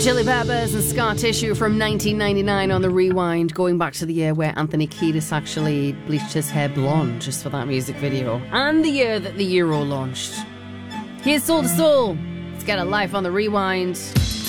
Chili Peppers and Scar Tissue from 1999 on the Rewind, going back to the year where Anthony Kiedis actually bleached his hair blonde just for that music video, and the year that the Euro launched. Here's Soul II Soul. Let's get a life on the Rewind.